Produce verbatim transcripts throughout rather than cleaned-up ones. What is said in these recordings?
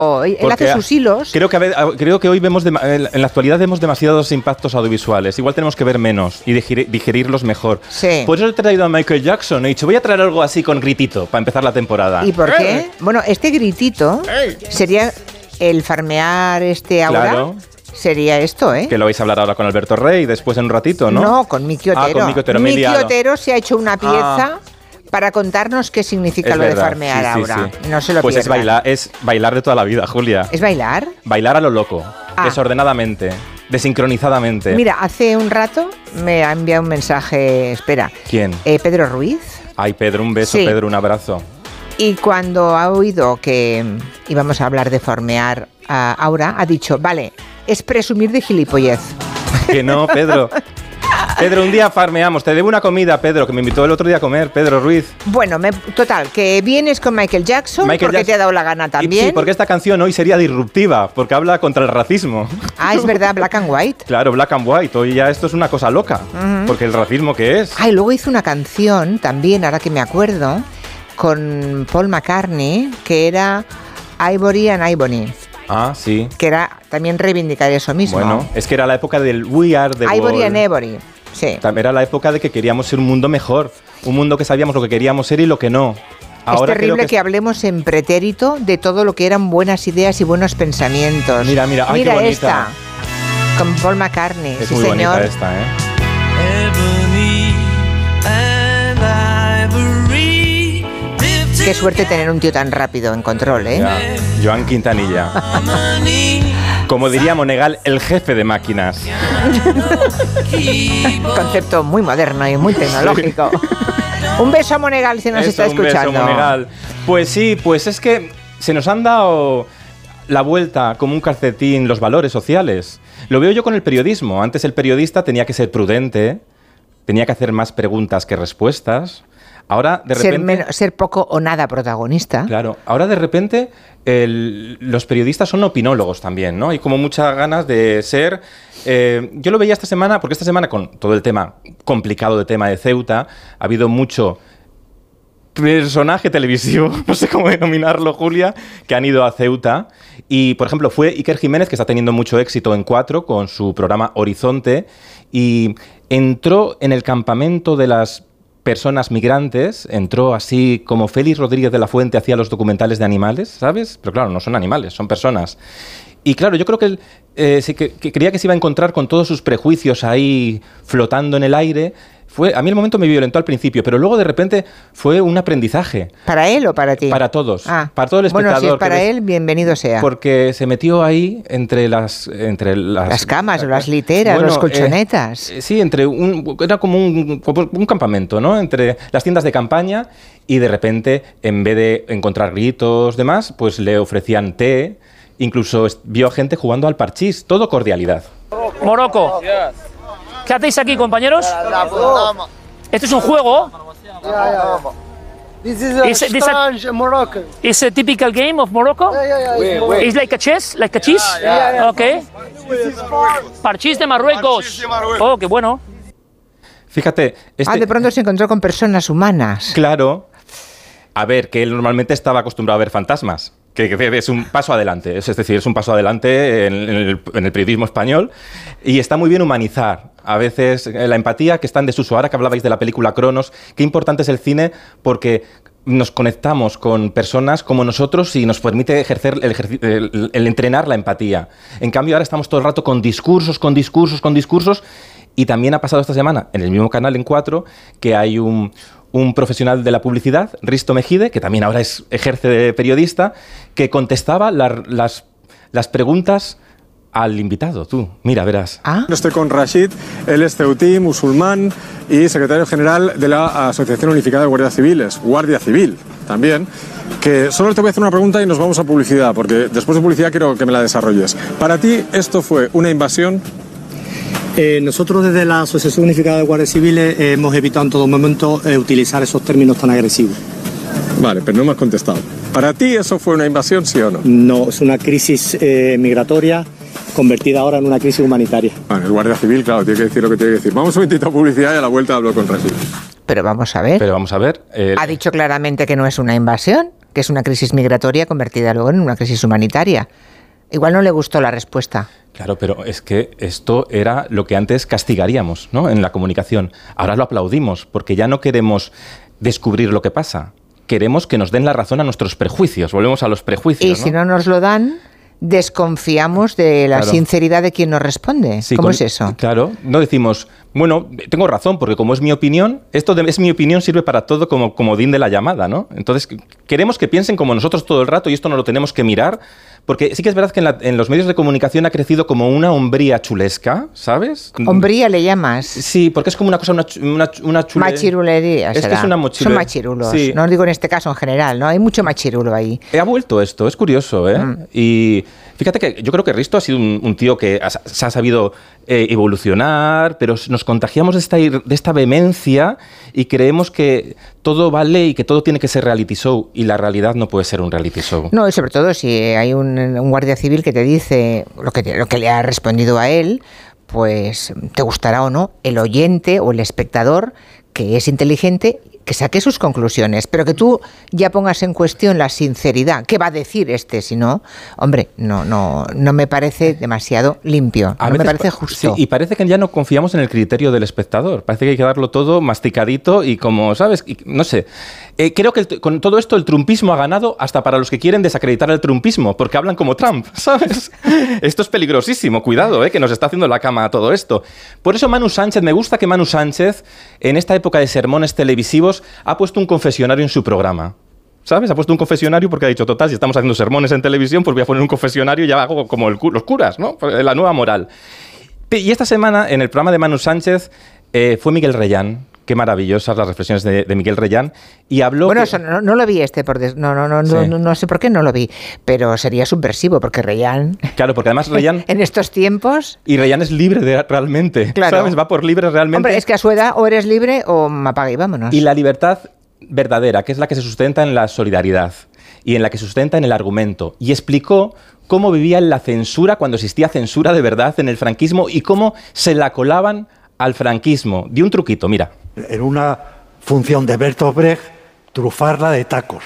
Él Porque hace sus hilos. Creo que, creo que hoy vemos, de, en la actualidad vemos demasiados impactos audiovisuales. Igual tenemos que ver menos y digerir, digerirlos mejor. Sí. Por eso he traído a Michael Jackson. He dicho, voy a traer algo así con gritito para empezar la temporada. ¿Y por qué? Bueno, este gritito sería el farmear este ahora. Claro. Sería esto, ¿eh? Que lo vais a hablar ahora con Alberto Rey después en un ratito, ¿no? No, con Miki Otero. Ah, con Miki Otero. Miki Otero se ha hecho una pieza... Ah. Para contarnos qué significa es lo verdad, de farmear sí, ahora. Sí, sí. No se lo Pues pierdan. es bailar, es bailar de toda la vida, Julia. ¿Es bailar? Bailar a lo loco, ah. desordenadamente, desincronizadamente. Mira, hace un rato me ha enviado un mensaje, espera. ¿Quién? Eh, Pedro Ruiz. Ay, Pedro, un beso, sí. Pedro, un abrazo. Y cuando ha oído que íbamos a hablar de farmear a Aura, ha dicho, vale, es presumir de gilipollez. Que no, Pedro. Pedro, un día farmeamos. Te debo una comida, Pedro, que me invitó el otro día a comer, Pedro Ruiz. Bueno, me, total, que vienes con Michael Jackson Michael porque Jackson, te ha dado la gana también. Y, sí, porque esta canción hoy sería disruptiva, porque habla contra el racismo. Ah, es verdad, Black and White. Claro, Black and White. Hoy ya esto es una cosa loca, uh-huh. porque el racismo, ¿qué es? Ah, y luego hizo una canción también, ahora que me acuerdo, con Paul McCartney, que era Ivory and Ebony. Ah, sí. Que era también reivindicar eso mismo. Bueno, es que era la época del We Are the Ivory World. and Ebony. Sí. También era la época de que queríamos ser un mundo mejor, un mundo que sabíamos lo que queríamos ser y lo que no. Ahora es terrible que, que hablemos en pretérito de todo lo que eran buenas ideas y buenos pensamientos. Mira, mira, ay, mira qué bonita. Esta, con Paul McCartney. Es sí, muy señor. bonita esta, ¿eh? Qué suerte tener un tío tan rápido en control, ¿eh? Ya. Joan Quintanilla. Como diría Monegal, el jefe de máquinas. Concepto muy moderno y muy tecnológico. Sí. Un beso a Monegal si nos Eso, está escuchando. Un beso, Monegal. Pues sí, pues es que se nos han dado la vuelta como un calcetín los valores sociales. Lo veo yo con el periodismo. Antes el periodista tenía que ser prudente, tenía que hacer más preguntas que respuestas. Ahora, de repente, ser, menos, ser poco o nada protagonista. Claro, ahora de repente el, los periodistas son opinólogos también, ¿no? Hay como muchas ganas de ser... Eh, yo lo veía esta semana, porque esta semana con todo el tema complicado de tema de Ceuta, ha habido mucho personaje televisivo, no sé cómo denominarlo, Julia, que han ido a Ceuta. Y, por ejemplo, fue Iker Jiménez, que está teniendo mucho éxito en Cuatro con su programa Horizonte, y entró en el campamento de las personas migrantes, entró así como Félix Rodríguez de la Fuente hacía los documentales de animales, ¿sabes? Pero claro, no son animales, son personas. Y claro, yo creo que él eh, sí, que, que creía que se iba a encontrar con todos sus prejuicios ahí flotando en el aire. Fue, a mí el momento me violentó al principio, pero luego de repente fue un aprendizaje. ¿Para él o para ti? Para todos, ah. para todo el espectador. Bueno, si es para ves, él, bienvenido sea. Porque se metió ahí entre las... Entre las, las camas, las literas, bueno, los colchonetas. Eh, sí, entre un, era como un, un campamento, ¿no? Entre las tiendas de campaña y de repente, en vez de encontrar gritos, demás, pues le ofrecían té, incluso vio a gente jugando al parchís, todo cordialidad. Morocco. ¿Qué hacéis aquí, compañeros? Esto es un juego. This is a Is it- this a- strange Moroccan. It's a typical game of Morocco. Yeah, yeah, yeah. It's Moroccan. It's like a chess, like a chess. Yeah, yeah. Okay. Parchís de Marruecos. Oh, qué bueno. Fíjate, este, Ah, de pronto se encontró con personas humanas. claro, a ver, que él normalmente estaba acostumbrado a ver fantasmas, que, que es un paso adelante, es, es decir, es un paso adelante en, en, el, en el periodismo español, y está muy bien humanizar. A veces eh, la empatía que está en desuso. Ahora que hablabais de la película Cronos, qué importante es el cine porque nos conectamos con personas como nosotros y nos permite ejercer el, ejerci- el, el entrenar la empatía. En cambio, ahora estamos todo el rato con discursos, con discursos, con discursos. Y también ha pasado esta semana, en el mismo canal, en Cuatro, que hay un, un profesional de la publicidad, Risto Mejide, que también ahora es, ejerce de periodista, que contestaba la, las, las preguntas al invitado. Tú, mira, verás. Ah, Estoy con Rashid, él es ceutí, musulmán y secretario general de la Asociación Unificada de Guardias Civiles, Guardia Civil también, que solo te voy a hacer una pregunta y nos vamos a publicidad, porque después de publicidad quiero que me la desarrolles. Para ti, ¿esto fue una invasión? Eh, nosotros desde la Asociación Unificada de Guardias Civiles eh, hemos evitado en todo momento eh, utilizar esos términos tan agresivos. Vale, pero no me has contestado. ¿Para ti eso fue una invasión, sí o no? No, es una crisis eh, migratoria convertida ahora en una crisis humanitaria. Bueno, el Guardia Civil, claro, tiene que decir lo que tiene que decir. Vamos un momentito a publicidad y a la vuelta hablo con Rashid. pero vamos a ver. Pero vamos a ver. eh, Ha dicho claramente que no es una invasión. que es una crisis migratoria convertida luego en una crisis humanitaria. Igual no le gustó la respuesta. Claro, pero es que esto era lo que antes castigaríamos, ¿no?, en la comunicación. Ahora lo aplaudimos, porque ya no queremos descubrir lo que pasa. Queremos que nos den la razón a nuestros prejuicios. Volvemos a los prejuicios, Y ¿no? si no nos lo dan, desconfiamos de la Claro. sinceridad de quien nos responde. Sí, ¿Cómo con- es eso? Claro, no decimos, bueno, tengo razón, porque como es mi opinión, esto de, es mi opinión sirve para todo como comodín de la llamada, ¿no? Entonces, queremos que piensen como nosotros todo el rato y esto no lo tenemos que mirar, porque sí que es verdad que en, la- en los medios de comunicación ha crecido como una hombría chulesca, ¿sabes? Hombría le llamas. Sí, porque es como una cosa, una, chu- una, chu- una chule- Machirulería. Es que será. es una mochile- Son machirulos. Sí. No digo en este caso en general, ¿no? Hay mucho machirulo ahí. Eh, Ha vuelto esto, es curioso, ¿eh? Mm. Y fíjate que yo creo que Risto ha sido un, un tío que ha- se ha sabido eh, evolucionar, pero nos contagiamos de esta, ir- de esta vehemencia y creemos que todo vale y que todo tiene que ser reality show, y la realidad no puede ser un reality show. No, y sobre todo si hay un, un guardia civil que te dice lo que, te- lo que le ha respondido a él, pues te gustará o no, el oyente o el espectador que es inteligente, que saque sus conclusiones, pero que tú ya pongas en cuestión la sinceridad. ¿Qué va a decir este? Si no, hombre, no, no, no me parece demasiado limpio, A no me veces parece pa- justo. sí, y parece que ya no confiamos en el criterio del espectador. Parece que hay que darlo todo masticadito y como, ¿sabes? Y no sé. Eh, creo que el- con todo esto el trumpismo ha ganado hasta para los que quieren desacreditar el trumpismo, porque hablan como Trump, ¿sabes? Esto es peligrosísimo, cuidado, ¿eh? Que nos está haciendo la cama a todo esto. Por eso Manu Sánchez, me gusta que Manu Sánchez, en esta época de sermones televisivos, ha puesto un confesionario en su programa. ¿Sabes? Ha puesto un confesionario porque ha dicho, total, si estamos haciendo sermones en televisión, pues voy a poner un confesionario y ya hago como el cu- los curas, ¿no? La nueva moral. Pe- Y esta semana, en el programa de Manu Sánchez, eh, fue Miguel Reyán. Qué maravillosas las reflexiones de, de Miguel Reyán. Y habló... Bueno, que- eso no, no lo vi este, por des- no, no, no, no, Sí. no, no sé por qué no lo vi, pero sería subversivo, porque Reyán, Claro, porque además Reyán... en estos tiempos... Y Reyán es libre de, realmente, Claro. ¿sabes? Va por libre realmente. Hombre, es que a su edad o eres libre o me apaga y vámonos. Y la libertad verdadera, que es la que se sustenta en la solidaridad y en la que se sustenta en el argumento. Y explicó cómo vivía en la censura cuando existía censura de verdad en el franquismo y cómo se la colaban al franquismo. Dio un truquito, mira. En una función de Bertolt Brecht, trufarla de tacos.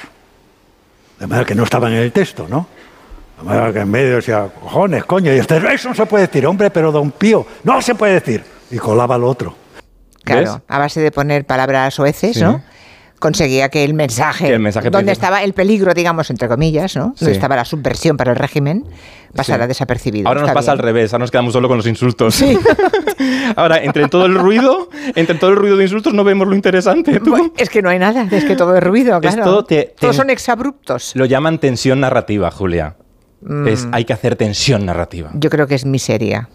De manera que no estaba en el texto, ¿no? De manera que en medio decía, cojones, coño, y este, eso no se puede decir, hombre, pero don Pío, no se puede decir. Y colaba lo otro. Claro, ¿Ves? a base de poner palabras oeces, Sí. ¿no? Conseguía que el mensaje, Que el mensaje donde principal- estaba el peligro, digamos, entre comillas, ¿no? Sí. Donde estaba la subversión para el régimen, pasara Sí. desapercibido. Ahora nos Está pasa bien. al revés, ahora nos quedamos solo con los insultos. Ahora, entre todo el ruido, entre todo el ruido de insultos no vemos lo interesante. ¿tú? Bueno, es que no hay nada, es que todo es ruido, claro. todo te- Todos te- son exabruptos. Lo llaman tensión narrativa, Julia. Es, hay que hacer tensión narrativa. Yo creo que es miseria.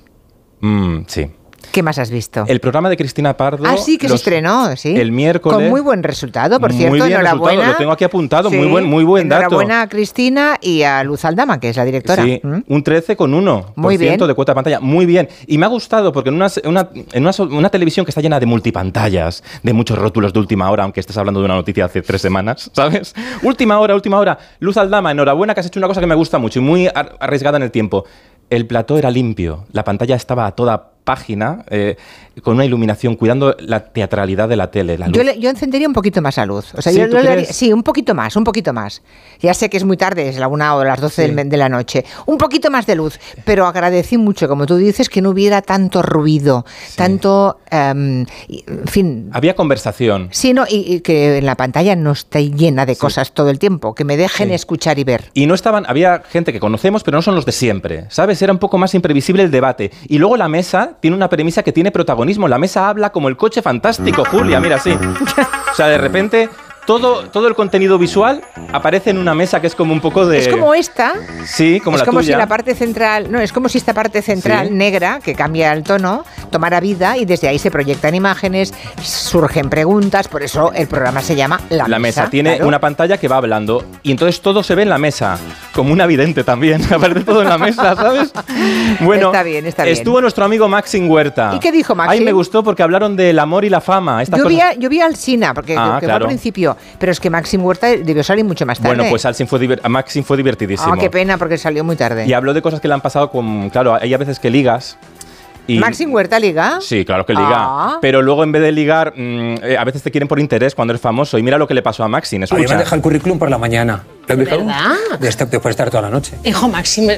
Mm, sí. ¿Qué más has visto? El programa de Cristina Pardo... Ah, sí, que se los- estrenó, sí. El miércoles... Con muy buen resultado, por Muy cierto, bien enhorabuena. resultado, lo tengo aquí apuntado, muy buen- muy buen dato. Enhorabuena a Cristina y a Luz Aldama, que es la directora. Sí, ¿Mm? un trece coma uno por Muy bien. ciento de cuota de pantalla. Muy bien. Y me ha gustado porque en, una, una- en una, so- una televisión que está llena de multipantallas, de muchos rótulos de última hora, aunque estés hablando de una noticia hace tres semanas, ¿sabes? Última hora, última hora. Luz Aldama, enhorabuena que has hecho una cosa que me gusta mucho y muy ar- arriesgada en el tiempo. El plató era limpio, la pantalla estaba a toda página, eh, con una iluminación, cuidando la teatralidad de la tele. La luz. Yo, le- yo encendería un poquito más la luz. O sea, Sí, yo, ¿tú yo le crees? haría- sí, un poquito más, un poquito más. Ya sé que es muy tarde, es la una o las doce Sí. del me- de la noche. Un poquito más de luz, pero agradecí mucho, como tú dices, que no hubiera tanto ruido, tanto, em, y- en fin. Había conversación. Sí, no, y, y que en la pantalla no esté llena de cosas todo el tiempo, que me dejen Sí. escuchar y ver. Y no estaban, había gente que conocemos, pero no son los de siempre, ¿sabes? Era un poco más imprevisible el debate. Y luego la mesa tiene una premisa que tiene protagonismo. La mesa habla como el coche fantástico, Julia, mira, sí. O sea, de repente, todo, todo el contenido visual aparece en una mesa que es como un poco de... Es como esta. Sí, como es la como tuya. si la parte central, no, es como si esta parte central Sí. negra, que cambia el tono, tomara vida y desde ahí se proyectan imágenes, surgen preguntas, por eso el programa se llama La, La mesa tiene claro. una pantalla que va hablando y entonces todo se ve en la mesa, como una vidente también, aparece todo en la mesa, ¿sabes? Bueno, Está bien, está bien. estuvo nuestro amigo Maxim Huerta. ¿Y qué dijo Maxim? Ay, me gustó porque hablaron del amor y la fama. Estas Yo vi, cosas. a, yo vi al Sina, porque Ah, que fue claro. al principio, pero es que Maxim Huerta debió salir mucho más tarde. Bueno, pues Alcin fue diver- a Maxim fue divertidísimo. Ah, qué pena, porque salió muy tarde. Y habló de cosas que le han pasado con... Claro, hay a veces que ligas Y, ¿Maxim Huerta liga? Sí, claro que liga. Ah. Pero luego en vez de ligar, mmm, eh, a veces te quieren por interés cuando eres famoso. Y mira lo que le pasó a Maxim. A mí me han dejado el currículum por la mañana. ¿De verdad? De estar, después de estar toda la noche. Hijo, Maxim,